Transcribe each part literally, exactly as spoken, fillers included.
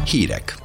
Hírek.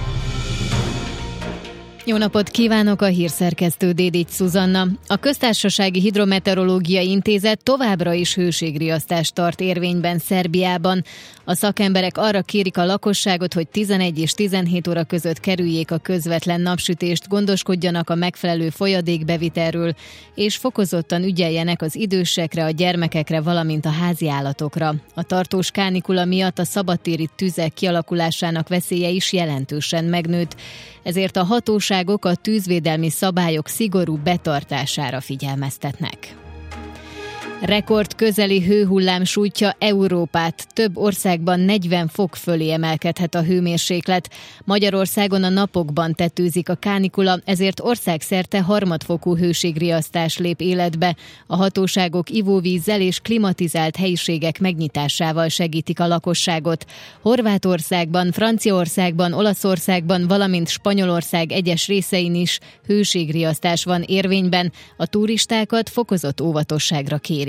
Jó napot kívánok, a hírszerkesztő Dédics Szuzanna. A Köztársasági Hidrometeorológiai Intézet továbbra is hőségriasztást tart érvényben Szerbiában. A szakemberek arra kérik a lakosságot, hogy tizenegy és tizenhét óra között kerüljék a közvetlen napsütést, gondoskodjanak a megfelelő folyadékbevitelről, és fokozottan ügyeljenek az idősekre, a gyermekekre, valamint a háziállatokra. A tartós kánikula miatt a szabadtéri tüzek kialakulásának veszélye is jelentősen megnőtt, ezért a hatóságok a tűzvédelmi szabályok szigorú betartására figyelmeztetnek. Rekord közeli hőhullám sújtja Európát. Több országban negyven fok fölé emelkedhet a hőmérséklet. Magyarországon a napokban tetőzik a kánikula, ezért országszerte harmadfokú hőségriasztás lép életbe. A hatóságok ivóvízzel és klimatizált helyiségek megnyitásával segítik a lakosságot. Horvátországban, Franciaországban, Olaszországban, valamint Spanyolország egyes részein is hőségriasztás van érvényben. A turistákat fokozott óvatosságra kérik.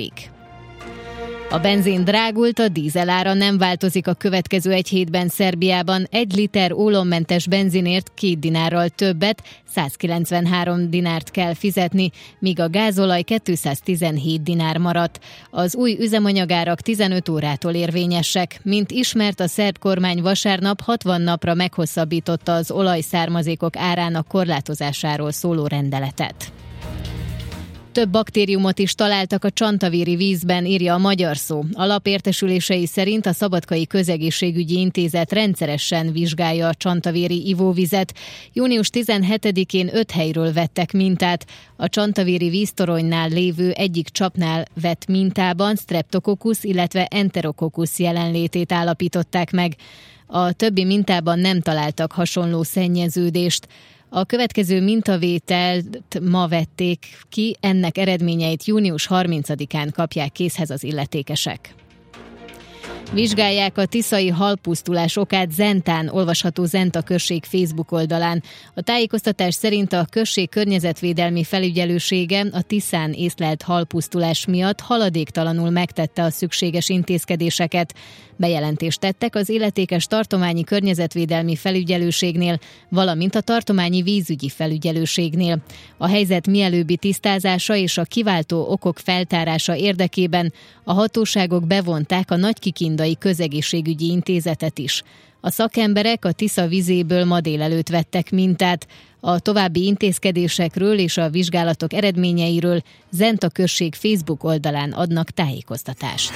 A benzin drágult, a dízel ára nem változik a következő egy hétben Szerbiában. Egy liter ólommentes benzinért két dinárral többet, százkilencvenhárom dinárt kell fizetni, míg a gázolaj kétszáztizenhét dinár maradt. Az új üzemanyagárak tizenöt órától érvényesek. Mint ismert, a szerb kormány vasárnap hatvan napra meghosszabbította az olajszármazékok árának korlátozásáról szóló rendeletet. Több baktériumot is találtak a csantavéri vízben, írja a Magyar Szó. A lap értesülései szerint a Szabadkai Közegészségügyi Intézet rendszeresen vizsgálja a csantavéri ivóvizet. június tizenhetedikén öt helyről vettek mintát. A csantavéri víztoronynál lévő egyik csapnál vett mintában Streptococcus, illetve Enterococcus jelenlétét állapították meg. A többi mintában nem találtak hasonló szennyeződést. A következő mintavételt ma vették ki, ennek eredményeit június harmincadikán kapják készhez az illetékesek. Vizsgálják a tiszai halpusztulás okát Zentán, olvasható Zenta község Facebook oldalán. A tájékoztatás szerint a község környezetvédelmi felügyelősége a Tiszán észlelt halpusztulás miatt haladéktalanul megtette a szükséges intézkedéseket. Bejelentést tettek az illetékes tartományi környezetvédelmi felügyelőségnél, valamint a tartományi vízügyi felügyelőségnél. A helyzet mielőbbi tisztázása és a kiváltó okok feltárása érdekében a hatóságok bevonták a Nagykikindai Közegészségügyi Intézetet is. A szakemberek a Tisza vizéből ma délelőtt vettek mintát. A további intézkedésekről és a vizsgálatok eredményeiről Zenta község Facebook oldalán adnak tájékoztatást.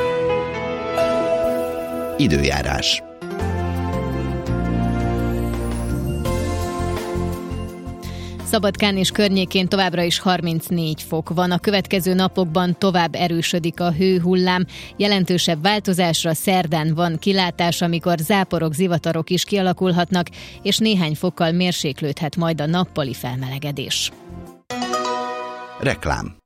Időjárás. Szabadkán és környékén továbbra is harmincnégy fok van. A következő napokban tovább erősödik a hőhullám. Jelentősebb változásra szerdán van kilátás, amikor záporok, zivatarok is kialakulhatnak, és néhány fokkal mérséklődhet majd a nappali felmelegedés. Reklám.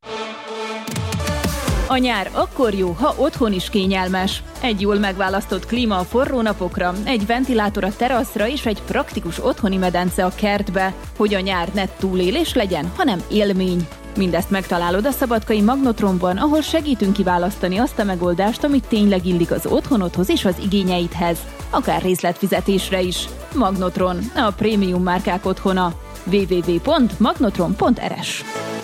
A nyár akkor jó, ha otthon is kényelmes. Egy jól megválasztott klíma a forró napokra, egy ventilátor a teraszra és egy praktikus otthoni medence a kertbe, hogy a nyár ne túlélés legyen, hanem élmény. Mindezt megtalálod a szabadkai Magnotronban, ahol segítünk kiválasztani azt a megoldást, amit tényleg illik az otthonodhoz és az igényeidhez. Akár részletfizetésre is. Magnotron, a prémium márkák otthona. double-u double-u double-u pont magnotron pont r s.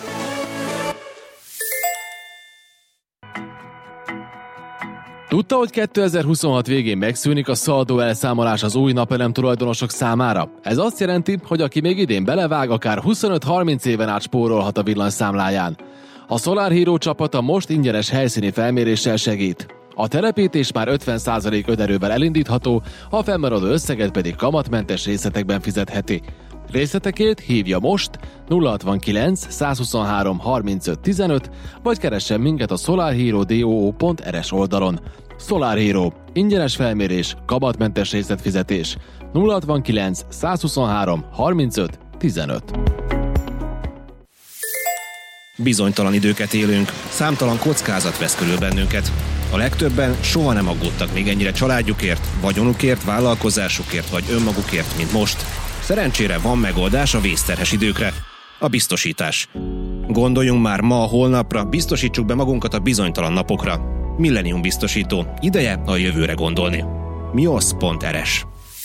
Tudta, hogy kétezer-huszonhat végén megszűnik a szaldó elszámolás az új napelem tulajdonosok számára? Ez azt jelenti, hogy aki még idén belevág, akár huszonöt-harminc éven át spórolhat a villanyszámláján. A Solar Hero csapata most ingyenes helyszíni felméréssel segít. A telepítés már ötven százalék önerővel elindítható, a fennmaradó összeget pedig kamatmentes részletekben fizetheti. Részletekért hívja most nulla hatvankilenc százhuszonhárom harmincöt tizenöt, vagy keressen minket a solarhero pont do pont r s oldalon. Solar Hero. Ingyenes felmérés, kamatmentes részletfizetés. nulla hatvankilenc százhuszonhárom harmincöt tizenöt. Bizonytalan időket élünk, számtalan kockázat vesz körül bennünket. A legtöbben soha nem aggódtak még ennyire családjukért, vagyonukért, vállalkozásukért vagy önmagukért, mint most. Szerencsére van megoldás a vészterhes időkre. A biztosítás. Gondoljunk már ma a holnapra, biztosítsuk be magunkat a bizonytalan napokra. Millennium biztosító. Ideje a jövőre gondolni. mios pont r s